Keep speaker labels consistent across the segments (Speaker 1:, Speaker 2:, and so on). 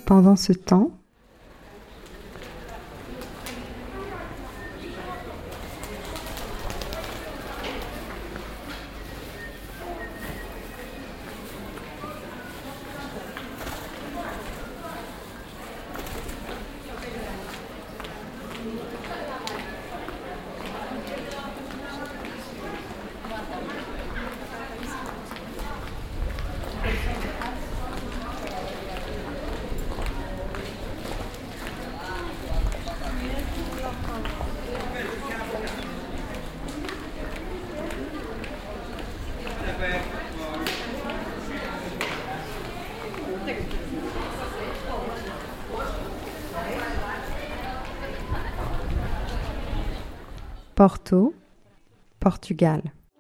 Speaker 1: Pendant ce temps, Porto, Portugal.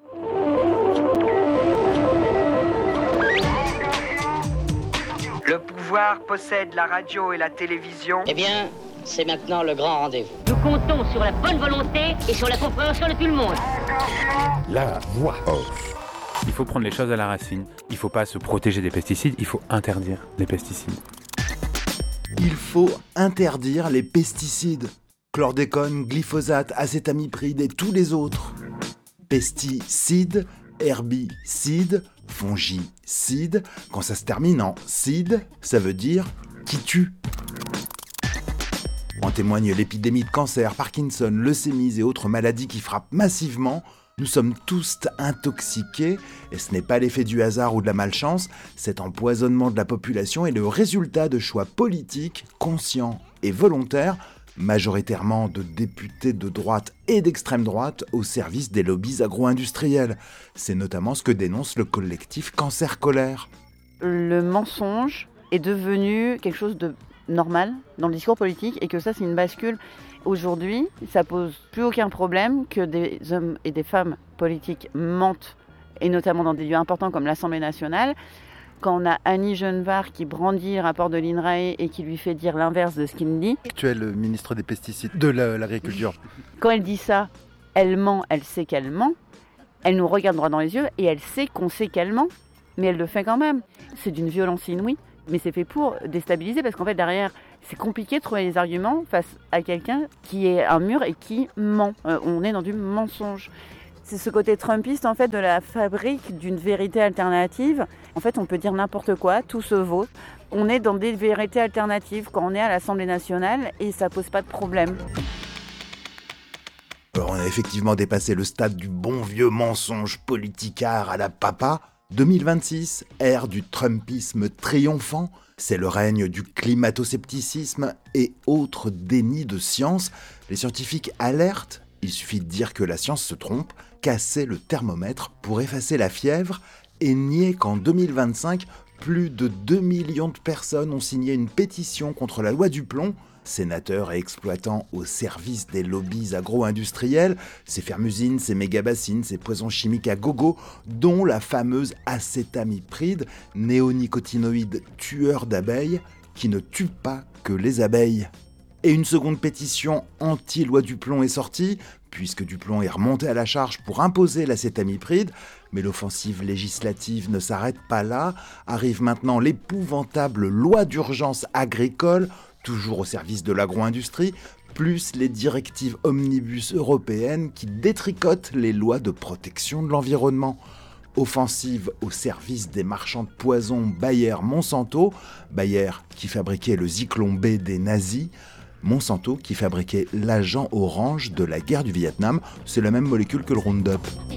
Speaker 2: Le pouvoir possède la radio et la télévision.
Speaker 3: Eh bien, c'est maintenant le grand rendez-vous.
Speaker 4: Nous comptons sur la bonne volonté et sur la compréhension de tout le monde.
Speaker 5: La voix off.
Speaker 6: Il faut prendre les choses à la racine. Il ne faut pas se protéger des pesticides, il faut interdire les pesticides.
Speaker 7: Il faut interdire les pesticides. Chlordécone, glyphosate, acétamipride et tous les autres. Pesticides, herbicides, fongicides. Quand ça se termine en cide, ça veut dire qui tue. En témoigne l'épidémie de cancer, Parkinson, leucémies et autres maladies qui frappent massivement. Nous sommes tous intoxiqués et ce n'est pas l'effet du hasard ou de la malchance. Cet empoisonnement de la population est le résultat de choix politiques, conscients et volontaires, majoritairement de députés de droite et d'extrême droite au service des lobbies agro-industriels. C'est notamment ce que dénonce le collectif Cancer Colère.
Speaker 8: Le mensonge est devenu quelque chose de normal dans le discours politique et que ça c'est une bascule. Aujourd'hui, ça pose plus aucun problème que des hommes et des femmes politiques mentent, et notamment dans des lieux importants comme l'Assemblée nationale. Quand on a Annie Genevard qui brandit le rapport de l'INRAE et qui lui fait dire l'inverse de ce qu'il dit.
Speaker 7: Actuel ministre des pesticides, de l'agriculture.
Speaker 8: Quand elle dit ça, elle ment, elle sait qu'elle ment. Elle nous regarde droit dans les yeux et elle sait qu'on sait qu'elle ment. Mais elle le fait quand même. C'est d'une violence inouïe. Mais c'est fait pour déstabiliser parce qu'en fait derrière, c'est compliqué de trouver les arguments face à quelqu'un qui est un mur et qui ment. On est dans du mensonge. C'est ce côté trumpiste en fait de la fabrique d'une vérité alternative. En fait, on peut dire n'importe quoi, tout se vaut. On est dans des vérités alternatives quand on est à l'Assemblée nationale et ça pose pas de problème.
Speaker 7: Alors, on a effectivement dépassé le stade du bon vieux mensonge politicard à la papa. 2026, ère du trumpisme triomphant, c'est le règne du climato-scepticisme et autres dénis de science. Les scientifiques alertent, il suffit de dire que la science se trompe, casser le thermomètre pour effacer la fièvre et nier qu'en 2025, plus de 2 millions de personnes ont signé une pétition contre la loi du plomb. Sénateurs et exploitants au service des lobbies agro-industriels, ces fermes-usines, ces méga-bassines, ces poisons chimiques à gogo, dont la fameuse acétamipride, néonicotinoïde tueur d'abeilles, qui ne tue pas que les abeilles. Et une seconde pétition anti-loi du plomb est sortie, puisque Duplon est remonté à la charge pour imposer l'acétamipride, mais l'offensive législative ne s'arrête pas là, arrive maintenant l'épouvantable loi d'urgence agricole, toujours au service de l'agro-industrie, plus les directives omnibus européennes qui détricotent les lois de protection de l'environnement. Offensive au service des marchands de poison Bayer-Monsanto, Bayer qui fabriquait le Zyklon B des nazis, Monsanto qui fabriquait l'agent orange de la guerre du Vietnam, c'est la même molécule que le Roundup.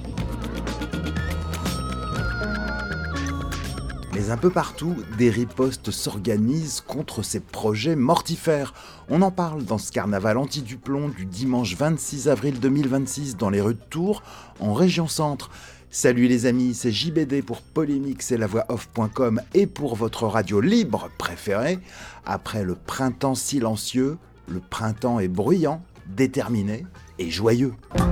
Speaker 7: Mais un peu partout, des ripostes s'organisent contre ces projets mortifères. On en parle dans ce carnaval anti-Duplon du dimanche 26 avril 2026 dans les rues de Tours, en région centre. Salut les amis, c'est JBD pour Polémique, c'est lavoi-off.com et pour votre radio libre préférée. Après le printemps silencieux, le printemps est bruyant, déterminé et joyeux.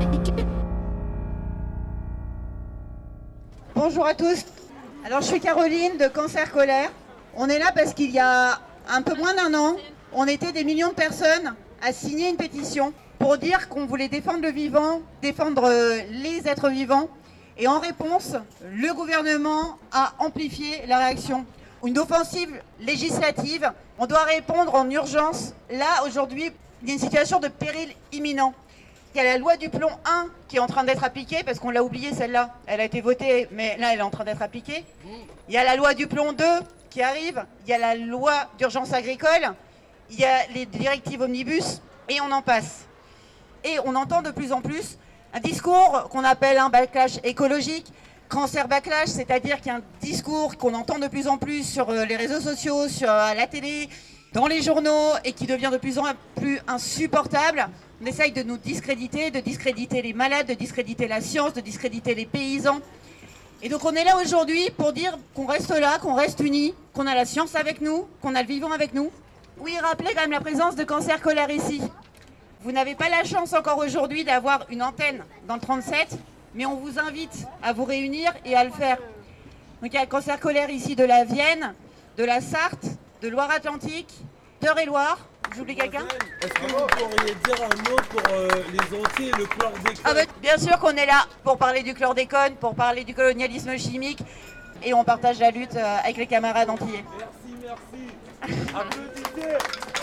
Speaker 9: Bonjour à tous. Alors je suis Caroline de Cancer Colère. On est là parce qu'il y a un peu moins d'un an, on était des millions de personnes à signer une pétition pour dire qu'on voulait défendre le vivant, défendre les êtres vivants. Et en réponse, le gouvernement a amplifié la réaction. une offensive législative. On doit répondre en urgence. Là, aujourd'hui, il y a une situation de péril imminent. Il y a la loi du plomb 1 qui est en train d'être appliquée, parce qu'on l'a oubliée celle-là. Elle a été votée, mais là, elle est en train d'être appliquée. Il y a la loi du plomb 2 qui arrive. Il y a la loi d'urgence agricole. Il y a les directives omnibus, et on en passe. Et on entend de plus en plus un discours qu'on appelle un backlash écologique, cancer backlash, c'est-à-dire qu'il y a un discours qu'on entend de plus en plus sur les réseaux sociaux, sur la télé, dans les journaux, et qui devient de plus en plus insupportable. On essaye de nous discréditer, de discréditer les malades, de discréditer la science, de discréditer les paysans. Et donc on est là aujourd'hui pour dire qu'on reste là, qu'on reste unis, qu'on a la science avec nous, qu'on a le vivant avec nous. Oui, rappelez quand même la présence de Cancer Colère ici. Vous n'avez pas la chance encore aujourd'hui d'avoir une antenne dans le 37, mais on vous invite à vous réunir et à le faire. Donc il y a Cancer Colère ici de la Vienne, de la Sarthe, de Loire-Atlantique, d'Eure-et-Loire. J'oublie quelqu'un ?
Speaker 10: Est-ce que vous pourriez dire un mot pour les entiers et le chlordécone ?
Speaker 9: Bien sûr qu'on est là pour parler du chlordécone, pour parler du colonialisme chimique, et on partage la lutte avec les camarades antillais.
Speaker 10: Merci. Applaudissez.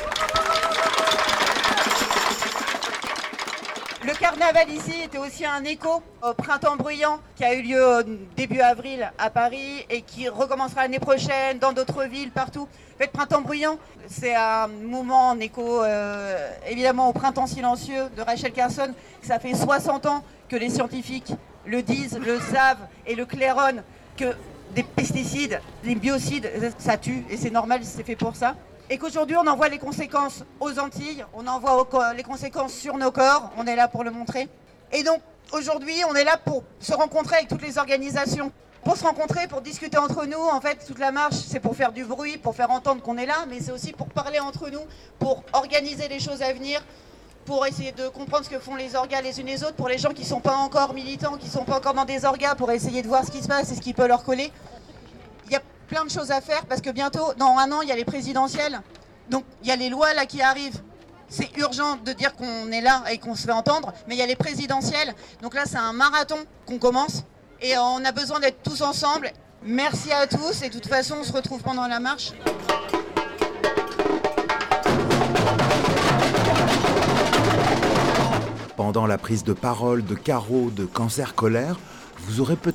Speaker 9: Le carnaval ici était aussi un écho au Printemps Bruyant qui a eu lieu début avril à Paris et qui recommencera l'année prochaine dans d'autres villes, partout. En fait, Printemps Bruyant, c'est un mouvement en écho évidemment au Printemps Silencieux de Rachel Carson. Ça fait 60 ans que les scientifiques le disent, le savent et le claironnent que des pesticides, des biocides, ça tue et c'est normal, c'est fait pour ça. Et qu'aujourd'hui, on en voit les conséquences aux Antilles, on en voit les conséquences sur nos corps, on est là pour le montrer. Et donc, aujourd'hui, on est là pour se rencontrer avec toutes les organisations. Pour se rencontrer, pour discuter entre nous, en fait, toute la marche, c'est pour faire du bruit, pour faire entendre qu'on est là, mais c'est aussi pour parler entre nous, pour organiser les choses à venir, pour essayer de comprendre ce que font les orgas les unes les autres, pour les gens qui ne sont pas encore militants, qui ne sont pas encore dans des orgas, pour essayer de voir ce qui se passe et ce qui peut leur coller. Il y a plein de choses à faire parce que bientôt, dans 1 an, il y a les présidentielles. Donc il y a les lois là qui arrivent. C'est urgent de dire qu'on est là et qu'on se fait entendre, mais il y a les présidentielles. Donc là, c'est un marathon qu'on commence et on a besoin d'être tous ensemble. Merci à tous et de toute façon, on se retrouve pendant la marche.
Speaker 7: Pendant la prise de parole de Caro de Cancer Colère, vous aurez peut-être